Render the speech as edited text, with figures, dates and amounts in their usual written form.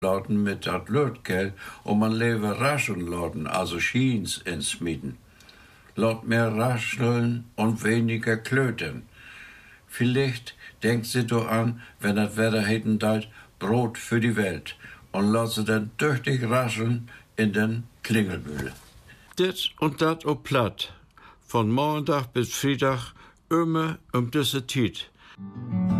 lauten mit dat Lötgeld man lebe raschen lauten, also Schiens ins Mieten. Laut mehr rascheln und weniger klöten. Vielleicht denkt sie doch an, wenn das Wetter hätten deit, Brot für die Welt und lasst sie dann tüchtig rascheln in den Klingelmühle. Dit und dat op platt, von Montag bis Freitag immer diese Zeit.